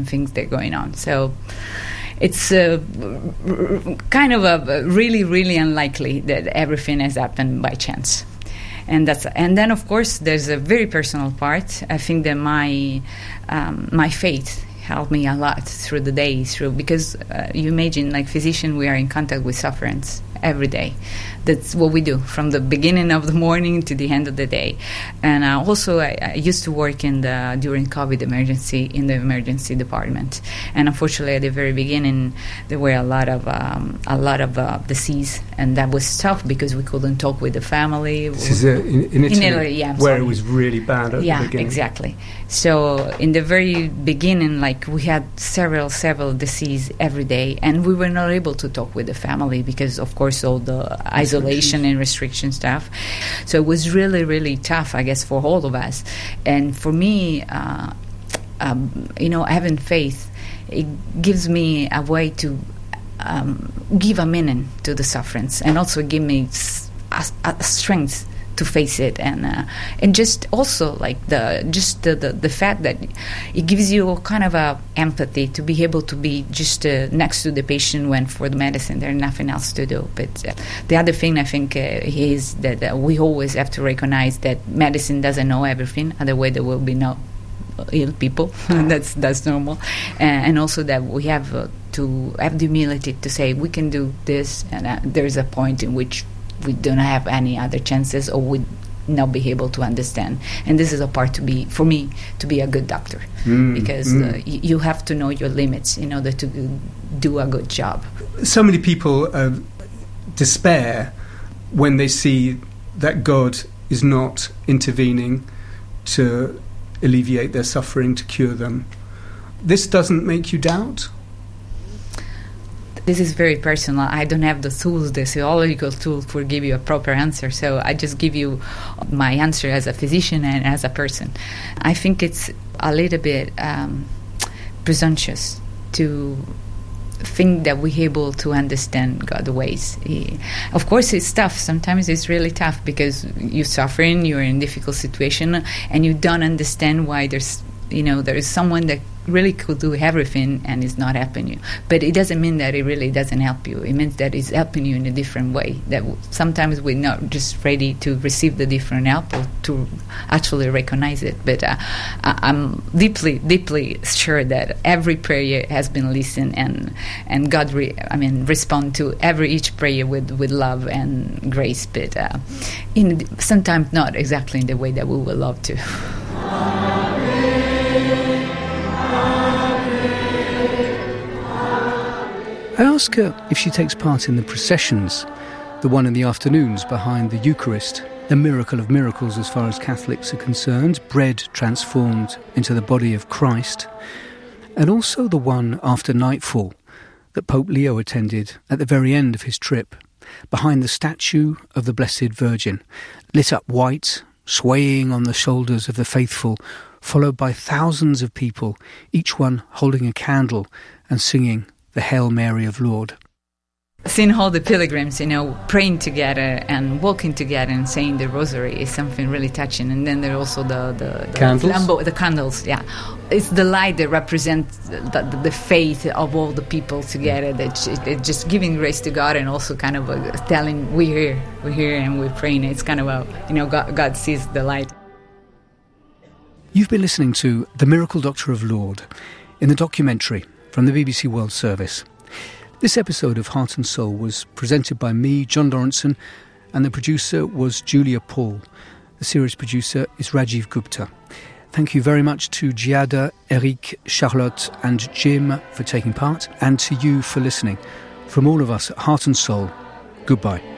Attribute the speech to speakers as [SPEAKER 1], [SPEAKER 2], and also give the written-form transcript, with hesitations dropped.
[SPEAKER 1] different things that are going on. So it's kind of really, really unlikely that everything has happened by chance. And then, of course, there's a very personal part. I think that my faith helped me a lot through the day, because you imagine, like physician, we are in contact with sufferers every day. That's what we do from the beginning of the morning to the end of the day. And also, I used to work during COVID emergency in the emergency department. And unfortunately, at the very beginning, there were a lot of disease, and that was tough because we couldn't talk with the family.
[SPEAKER 2] This is in Italy,
[SPEAKER 1] Italy, yeah,
[SPEAKER 2] where it was really bad at the beginning.
[SPEAKER 1] Yeah, exactly. So in the very beginning, like we had several disease every day, and we were not able to talk with the family because, of course, all the isolation and restriction stuff. So it was really, really tough, I guess, for all of us. And for me, having faith, it gives me a way to give a meaning to the sufferings, and also give me a strength to face it, and just also like the fact that it gives you a kind of a empathy to be able to be just next to the patient when for the medicine there's nothing else to do. But the other thing I think is that we always have to recognize that medicine doesn't know everything. Otherwise there will be no ill people. that's normal, and also that we have to have the humility to say we can do this, and there's a point in which we don't have any other chances, or would not be able to understand. And this is a part for me to be a good doctor, because you have to know your limits in order to do a good job.
[SPEAKER 2] So many people despair when they see that God is not intervening to alleviate their suffering, to cure them. This doesn't make you doubt?
[SPEAKER 1] This is very personal. I don't have the tools, the theological tools, to give you a proper answer. So I just give you my answer as a physician and as a person. I think it's a little bit presumptuous to think that we're able to understand God's ways. Of course, it's tough. Sometimes it's really tough because you're suffering, you're in a difficult situation, and you don't understand why there is someone that really could do everything and it's not helping you. But it doesn't mean that it really doesn't help you. It means that it's helping you in a different way. That sometimes we're not just ready to receive the different help or to actually recognize it. But I'm deeply, deeply sure that every prayer has been listened, and God respond to each prayer with love and grace. But sometimes not exactly in the way that we would love to.
[SPEAKER 3] I ask her if she takes part in the processions, the one in the afternoons behind the Eucharist, the miracle of miracles as far as Catholics are concerned, bread transformed into the body of Christ, and also the one after nightfall that Pope Leo attended at the very end of his trip, behind the statue of the Blessed Virgin, lit up white, swaying on the shoulders of the faithful, followed by thousands of people, each one holding a candle and singing the Hail Mary of Lord.
[SPEAKER 1] Seeing all the pilgrims, praying together and walking together and saying the rosary is something really touching. And then there are also the
[SPEAKER 2] candles?
[SPEAKER 1] The candles, yeah. It's the light that represents the faith of all the people together, that just giving grace to God, and also kind of telling we're here and we're praying. It's kind of God sees the light.
[SPEAKER 3] You've been listening to The Miracle Doctor of Lourdes in the documentary from the BBC World Service. This episode of Heart and Soul was presented by me, John Lawrenson, and the producer was Julia Paul. The series producer is Rajiv Gupta. Thank you very much to Giada, Eric, Charlotte and Jim for taking part, and to you for listening. From all of us at Heart and Soul, goodbye.